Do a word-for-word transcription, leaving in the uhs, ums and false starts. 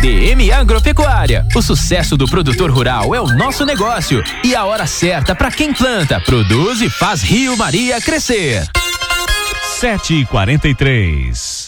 D M Agropecuária. O sucesso do produtor rural é o nosso negócio e a hora certa para quem planta, produz e faz Rio Maria crescer. sete e quarenta e três.